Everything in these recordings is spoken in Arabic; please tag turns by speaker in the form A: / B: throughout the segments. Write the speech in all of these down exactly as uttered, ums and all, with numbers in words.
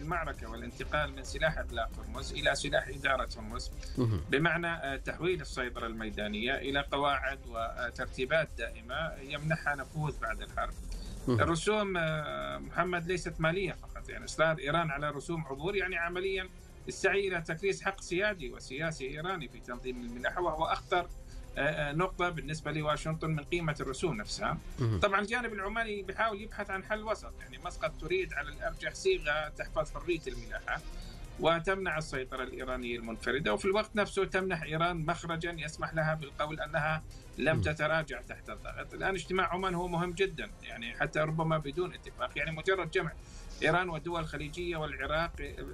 A: المعركة والانتقال من سلاح إغلاق هرمز إلى سلاح إدارة هرمز، بمعنى تحويل السيطرة الميدانية إلى قواعد وترتيبات دائمة يمنحها نفوذ بعد الحرب. الرسوم محمد ليست مالية فقط، يعني إصرار إيران على رسوم عبور يعني عمليا السعي إلى تكريس حق سيادي وسياسي إيراني في تنظيم الملاحة، وهو أخطر نقطة بالنسبة لواشنطن من قيمة الرسوم نفسها. طبعا الجانب العماني بيحاول يبحث عن حل وسط، يعني مسقط تريد على الأرجح صيغة تحفظ حرية الملاحة وتمنع السيطرة الإيرانية المنفردة، وفي الوقت نفسه تمنح إيران مخرجا يسمح لها بالقول أنها لم تتراجع تحت الضغط. الآن اجتماع عمان هو مهم جدا، يعني حتى ربما بدون اتفاق، يعني مجرد جمع إيران والدول الخليجية والعراق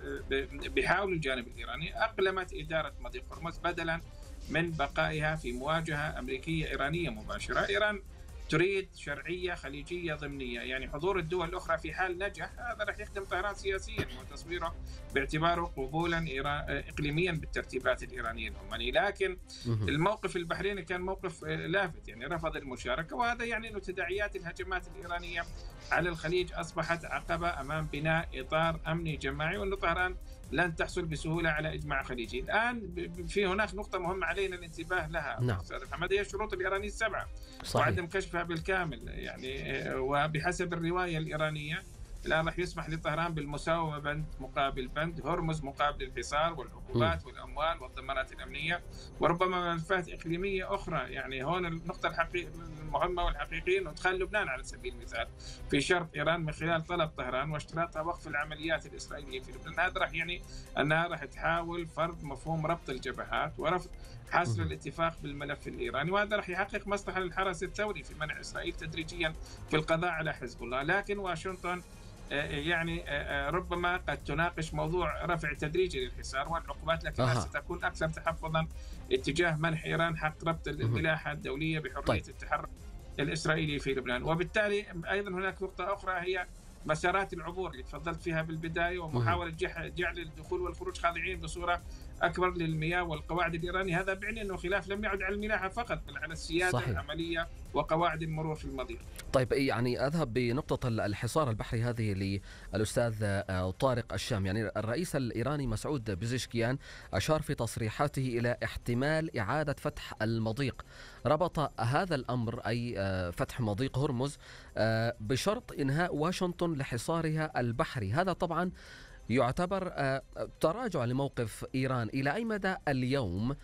A: بحاول الجانب الإيراني أقلمت إدارة مضيق هرمز بدلا من بقائها في مواجهة أمريكية إيرانية مباشرة. إيران تريد شرعية خليجية ضمنية، يعني حضور الدول الأخرى في حال نجح هذا رح يخدم طهران سياسيا وتصويره باعتباره قبولا إقليميا بالترتيبات الإيرانية العمانية. لكن الموقف البحريني كان موقف لافت، يعني رفض المشاركة، وهذا يعني أن تداعيات الهجمات الإيرانية على الخليج أصبحت عقبة أمام بناء إطار أمني جماعي، وأن طهران لن تحصل بسهولة على إجماع خليجي. الآن في هناك نقطة مهمة علينا الانتباه لها
B: نعم.
A: أستاذ محمد، هي الشروط الإيرانية السبعة
B: صحيح.
A: وعدم كشفها بالكامل، يعني وبحسب الرواية الإيرانية الآن رح يسمح لطهران بالمساومة بند مقابل بند، هرمز مقابل الحصار والعقوبات والأموال والضمانات الأمنية، وربما ملفات إقليمية أخرى. يعني هون النقطة الحقيقية المهمة والحقيقية أنه إدخال لبنان على سبيل المثال في شرط إيران من خلال طلب طهران واشتراطها وقف العمليات الإسرائيلية في لبنان. هذا رح يعني أنها رح تحاول فرض مفهوم ربط الجبهات ورفض حصر الاتفاق بالملف الإيراني، وهذا رح يحقق مصلحة للحرس الثوري في منع إسرائيل تدريجيا في القضاء على حزب الله. لكن واشنطن يعني ربما قد تناقش موضوع رفع تدريجي للحصار والعقوبات، لكنها
B: أه.
A: ستكون أكثر تحفظا اتجاه منح إيران حق ربط الملاحة الدولية بحرية
B: طيب.
A: التحرك الإسرائيلي في لبنان. وبالتالي أيضا هناك نقطة أخرى هي مسارات العبور اللي تفضلت فيها بالبداية، ومحاولة جعل الدخول والخروج خاضعين بصورة أكبر للمياه والقواعد الإيرانية. هذا بعني أنه خلاف لم يعد على الملاحة فقط بل على السيادة صحيح. العملية وقواعد المرور في المضيق.
B: طيب يعني أذهب بنقطة الحصار البحري هذه للأستاذ طارق الشام. يعني الرئيس الإيراني مسعود بزشكيان أشار في تصريحاته إلى احتمال إعادة فتح المضيق، ربط هذا الأمر أي فتح مضيق هرمز بشرط إنهاء واشنطن لحصارها البحري. هذا طبعا يعتبر تراجع لموقف إيران. إلى أي مدى اليوم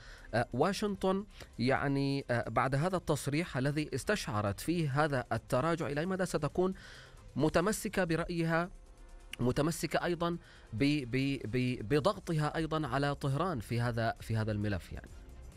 B: واشنطن يعني بعد هذا التصريح الذي استشعرت فيه هذا التراجع، إلى أي مدى ستكون متمسكة برأيها، متمسكة أيضا بضغطها أيضا على طهران في هذا في هذا الملف؟ يعني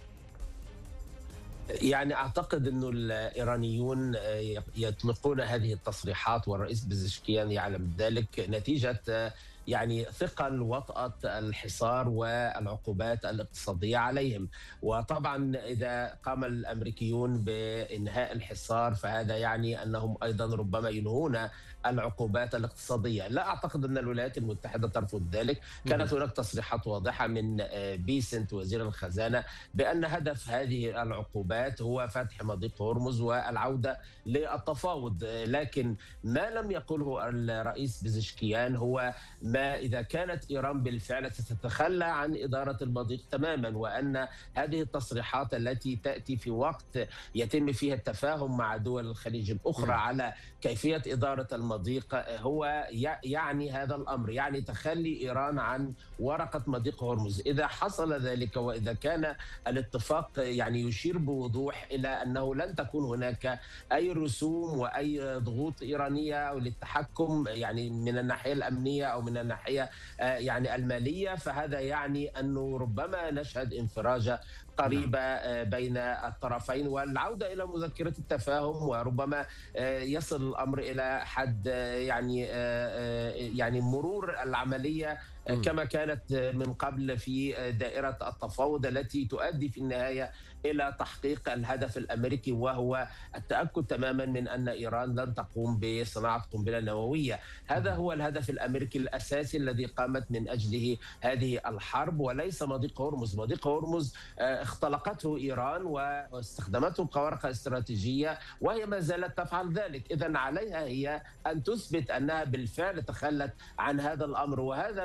C: يعني أعتقد أنه الإيرانيون يطلقون هذه التصريحات والرئيس بزشكيان يعلم ذلك نتيجة يعني ثقل وطأة الحصار والعقوبات الاقتصادية عليهم. وطبعا إذا قام الأمريكيون بإنهاء الحصار فهذا يعني أنهم أيضا ربما ينهون العقوبات الاقتصادية. لا أعتقد أن الولايات المتحدة ترفض ذلك. كانت هناك تصريحات واضحة من بيسنت وزير الخزانة بأن هدف هذه العقوبات هو فتح مضيق هرمز والعودة للتفاوض، لكن ما لم يقله الرئيس بزشكيان هو ما إذا كانت إيران بالفعل ستتخلى عن إدارة المضيق تماما، وأن هذه التصريحات التي تأتي في وقت يتم فيها التفاهم مع دول الخليج الأخرى على كيفية إدارة المضيق هو يعني هذا الأمر، يعني تخلي إيران عن ورقة مضيق هرمز. إذا حصل ذلك وإذا كان الاتفاق يعني يشير بوضوح إلى أنه لن تكون هناك أي رسوم وأي ضغوط إيرانية للتحكم يعني من الناحية الأمنية أو من الناحية يعني المالية، فهذا يعني أنه ربما نشهد انفراجة قريبة بين الطرفين والعودة إلى مذكرة التفاهم، وربما يصل الأمر إلى حد يعني يعني مرور العملية كما كانت من قبل في دائرة التفاوض التي تؤدي في النهاية إلى تحقيق الهدف الأمريكي، وهو التأكد تماما من أن إيران لن تقوم بصناعة قنبلة نووية. هذا هو الهدف الأمريكي الأساسي الذي قامت من أجله هذه الحرب، وليس مضيق هرمز. مضيق هرمز اختلقته إيران واستخدمته كورقة استراتيجية وهي ما زالت تفعل ذلك. إذن عليها هي أن تثبت أنها بالفعل تخلت عن هذا الأمر، وهذا